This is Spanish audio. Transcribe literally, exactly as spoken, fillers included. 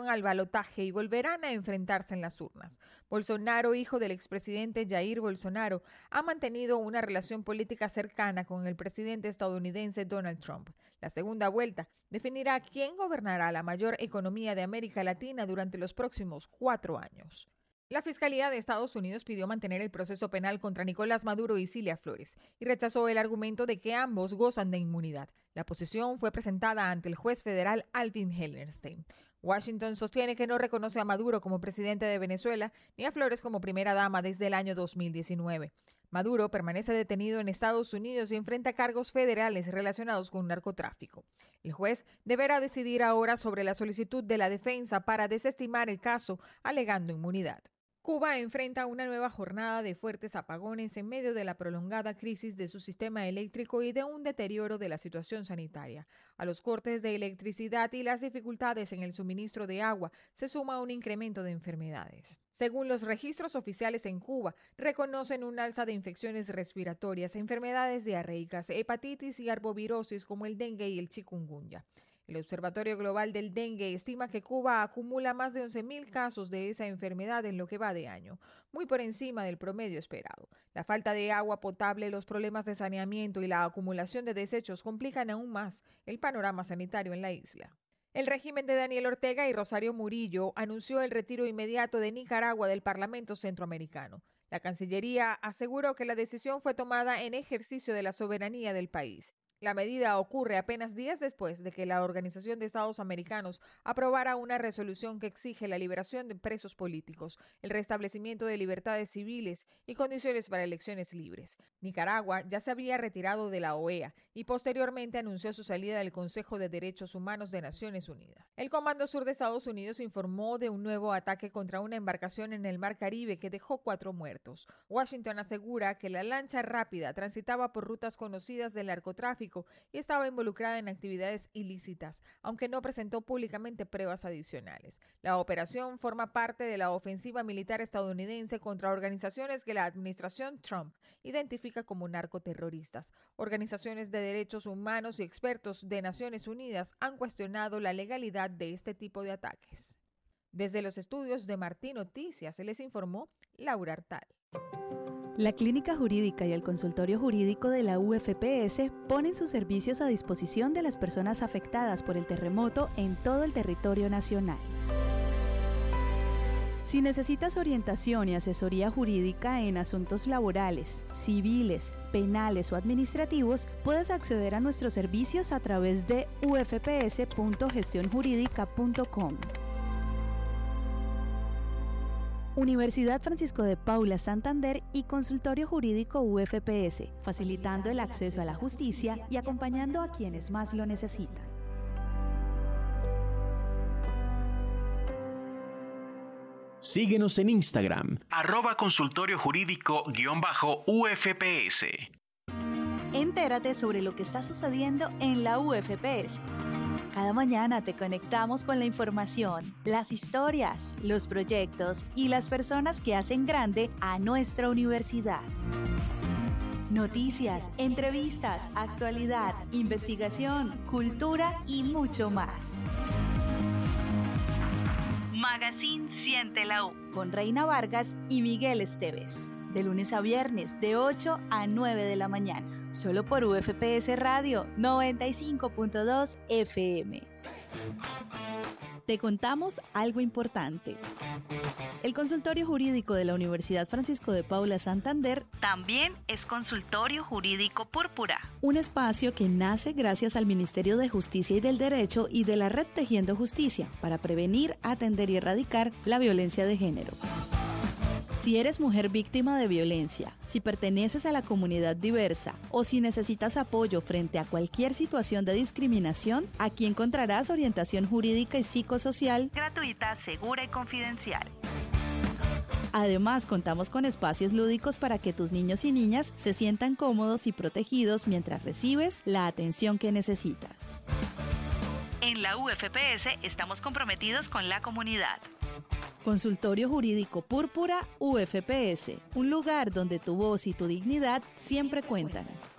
fueron al balotaje y volverán a enfrentarse en las urnas. Bolsonaro, hijo del expresidente Jair Bolsonaro, ha mantenido una relación política cercana con el presidente estadounidense Donald Trump. La segunda vuelta definirá quién gobernará la mayor economía de América Latina durante los próximos cuatro años. La Fiscalía de Estados Unidos pidió mantener el proceso penal contra Nicolás Maduro y Cilia Flores y rechazó el argumento de que ambos gozan de inmunidad. La posición fue presentada ante el juez federal Alvin Hellerstein. Washington sostiene que no reconoce a Maduro como presidente de Venezuela ni a Flores como primera dama desde el año dos mil diecinueve. Maduro permanece detenido en Estados Unidos y enfrenta cargos federales relacionados con narcotráfico. El juez deberá decidir ahora sobre la solicitud de la defensa para desestimar el caso, alegando inmunidad. Cuba enfrenta una nueva jornada de fuertes apagones en medio de la prolongada crisis de su sistema eléctrico y de un deterioro de la situación sanitaria. A los cortes de electricidad y las dificultades en el suministro de agua se suma un incremento de enfermedades. Según los registros oficiales en Cuba, reconocen un alza de infecciones respiratorias, enfermedades diarreicas, hepatitis y arbovirosis como el dengue y el chikungunya. El Observatorio Global del Dengue estima que Cuba acumula más de once mil casos de esa enfermedad en lo que va de año, muy por encima del promedio esperado. La falta de agua potable, los problemas de saneamiento y la acumulación de desechos complican aún más el panorama sanitario en la isla. El régimen de Daniel Ortega y Rosario Murillo anunció el retiro inmediato de Nicaragua del Parlamento Centroamericano. La Cancillería aseguró que la decisión fue tomada en ejercicio de la soberanía del país. La medida ocurre apenas días después de que la Organización de Estados Americanos aprobara una resolución que exige la liberación de presos políticos, el restablecimiento de libertades civiles y condiciones para elecciones libres. Nicaragua ya se había retirado de la O E A y posteriormente anunció su salida del Consejo de Derechos Humanos de Naciones Unidas. El Comando Sur de Estados Unidos informó de un nuevo ataque contra una embarcación en el Mar Caribe que dejó cuatro muertos. Washington asegura que la lancha rápida transitaba por rutas conocidas del narcotráfico y estaba involucrada en actividades ilícitas, aunque no presentó públicamente pruebas adicionales. La operación forma parte de la ofensiva militar estadounidense contra organizaciones que la administración Trump identifica como narcoterroristas. Organizaciones de derechos humanos y expertos de Naciones Unidas han cuestionado la legalidad de este tipo de ataques. Desde los estudios de Martí Noticias se les informó Laura Artal. La Clínica Jurídica y el Consultorio Jurídico de la U F P S ponen sus servicios a disposición de las personas afectadas por el terremoto en todo el territorio nacional. Si necesitas orientación y asesoría jurídica en asuntos laborales, civiles, penales o administrativos, puedes acceder a nuestros servicios a través de u f p s punto gestión jurídica punto com. Universidad Francisco de Paula Santander y Consultorio Jurídico U F P S, facilitando el acceso a la justicia y acompañando a quienes más lo necesitan. Síguenos en Instagram, arroba consultorio jurídico guión bajo U F P S. Entérate sobre lo que está sucediendo en la U F P S. Cada mañana te conectamos con la información, las historias, los proyectos y las personas que hacen grande a nuestra universidad. Noticias, entrevistas, actualidad, investigación, cultura y mucho más. Magazine Siente la U con Reina Vargas y Miguel Esteves. De lunes a viernes de ocho a nueve de la mañana. Solo por U F P S Radio noventa y cinco punto dos F M. Te contamos algo importante. El Consultorio Jurídico de la Universidad Francisco de Paula Santander también es Consultorio Jurídico Púrpura, un espacio que nace gracias al Ministerio de Justicia y del Derecho y de la Red Tejiendo Justicia para prevenir, atender y erradicar la violencia de género. Si eres mujer víctima de violencia, si perteneces a la comunidad diversa o si necesitas apoyo frente a cualquier situación de discriminación, aquí encontrarás orientación jurídica y psicosocial gratuita, segura y confidencial. Además, contamos con espacios lúdicos para que tus niños y niñas se sientan cómodos y protegidos mientras recibes la atención que necesitas. En la U F P S estamos comprometidos con la comunidad. Consultorio Jurídico Púrpura U F P S, un lugar donde tu voz y tu dignidad siempre cuentan.